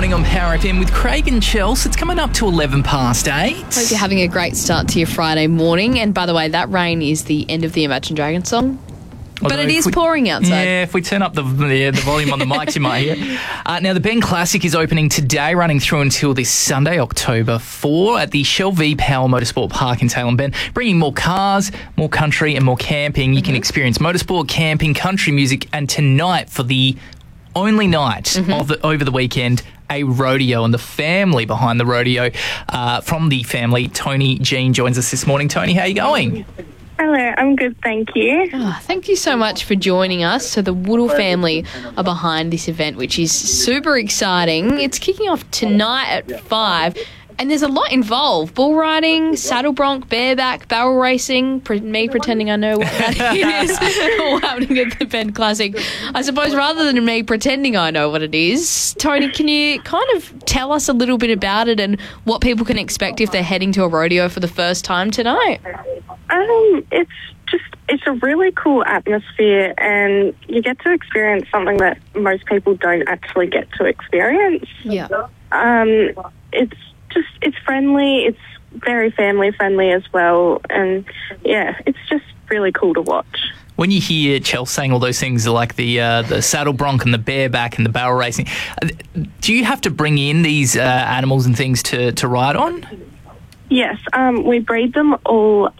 morning on Power FM with Craig and Chelsea. It's coming up to 8:11. Hope you're having a great start to your Friday morning. And by the way, that rain is the end of the Imagine Dragons song. But it is pouring outside. Yeah, if we turn up the volume on the mics, you might hear. Now, the Ben Classic is opening today, running through until this Sunday, October 4, at the Shell V-Power Motorsport Park in Tailem Bend, bringing more cars, more country and more camping. You can experience motorsport, camping, country music, and tonight, for the only night over the weekend, a rodeo, and the family behind the rodeo, from the family, Tony Jean, joins us this morning. Tony, how are you going? Hello, I'm good, thank you. Thank you so much for joining us. So the Woodall family are behind this event, which is super exciting. It's kicking off tonight at 5, and there's a lot involved. Bull riding, saddle bronc, bareback, barrel racing, me pretending I know what that is, all happening at the Ben Classic. I suppose rather than me pretending I know what it is, Tony, can you kind of tell us a little bit about it and what people can expect if they're heading to a rodeo for the first time tonight? It's a really cool atmosphere, and you get to experience something that most people don't actually get to experience. Yeah. It's friendly, it's very family friendly as well, and yeah, it's just really cool to watch. When you hear Chelsea saying all those things like the saddle bronc and the bareback and the barrel racing, do you have to bring in these animals and things to ride on? Yes, we breed them all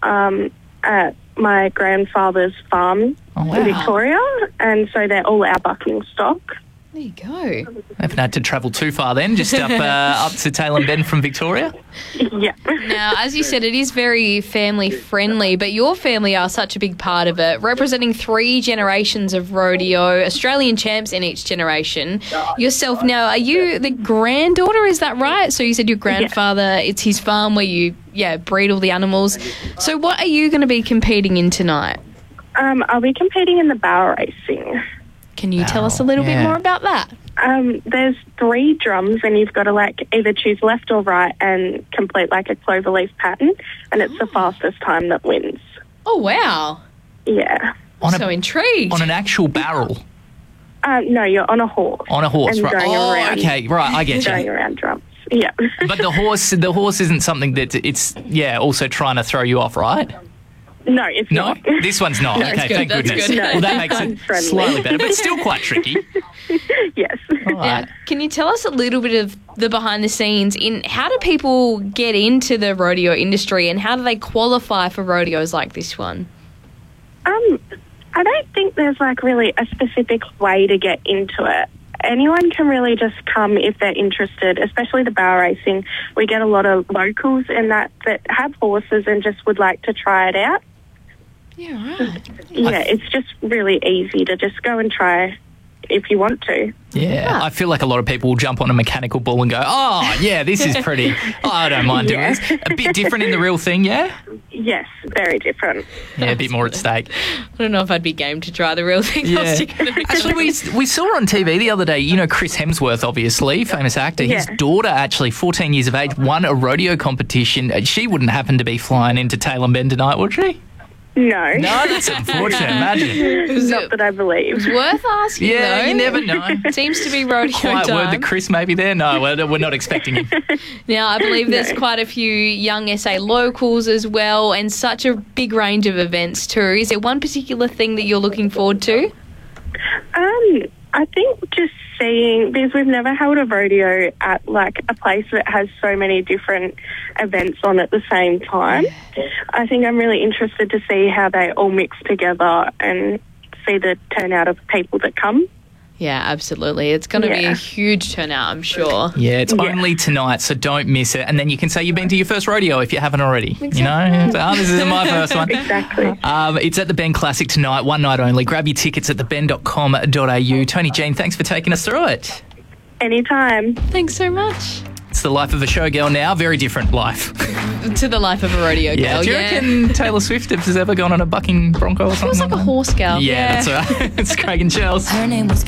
at my grandfather's farm in Victoria, and so they're all our bucking stock. There you go. I haven't had to travel too far then, just up to Tailem Bend from Victoria. Yeah. Now, as you said, it is very family friendly, but your family are such a big part of it, representing 3 generations of rodeo, Australian champs in each generation. Yourself now, are you the granddaughter, is that right? So you said your grandfather, it's his farm where you breed all the animals. So what are you going to be competing in tonight? I'll be competing in the barrel racing. Can you tell us a little bit more about that? There's 3 drums, and you've got to either choose left or right and complete a cloverleaf pattern, and it's the fastest time that wins. Oh, wow. Yeah. Intrigued. On an actual barrel? No, you're on a horse. On a horse, and right. Going around, okay, right, I get you. Going around drums, yeah. But the horse isn't something that it's, also trying to throw you off, right? No, it's not. This one's not. Okay, thank goodness. Good. Well, that makes it slightly better, but still quite tricky. Yes. All right. Can you tell us a little bit of the behind the scenes in how do people get into the rodeo industry and how do they qualify for rodeos like this one? I don't think there's really a specific way to get into it. Anyone can really just come if they're interested, especially the barrel racing. We get a lot of locals in that have horses and just would like to try it out. Yeah, right. Yeah, it's just really easy to just go and try if you want to. Yeah, I feel like a lot of people will jump on a mechanical bull and go, oh, yeah, this is pretty. Oh, I don't mind doing this. A bit different in the real thing, yeah? Yes, very different. Yeah, a bit more at stake. I don't know if I'd be game to try the real thing. Yeah. Actually, we saw on TV the other day, Chris Hemsworth, obviously, famous actor. His daughter, actually, 14 years of age, won a rodeo competition. She wouldn't happen to be flying into Tailem Bend tonight, would she? No. No, that's unfortunate. Imagine. Not that I believe. It's worth asking, Yeah, though. you never know. Seems to be rodeo Quiet time. word that Chris may be there. No, we're not expecting him. Now, I believe there's quite a few young SA locals as well and such a big range of events too. Is there one particular thing that you're looking forward to? I think just seeing, because we've never held a rodeo at a place that has so many different events on at the same time. I think I'm really interested to see how they all mix together and see the turnout of people that come. Yeah, absolutely. It's going to be a huge turnout, I'm sure. Yeah, it's only tonight, so don't miss it. And then you can say you've been to your first rodeo if you haven't already. Exactly. This isn't my first one. Exactly. It's at the Ben Classic tonight, one night only. Grab your tickets at theben.com.au. Tony Jean, thanks for taking us through it. Anytime. Thanks so much. It's the life of a showgirl now, very different life. To the life of a rodeo girl, Do you reckon Taylor Swift has ever gone on a bucking bronco or something? Feels like a horse girl. Yeah, that's right. It's Craig and Chelsea. Her name was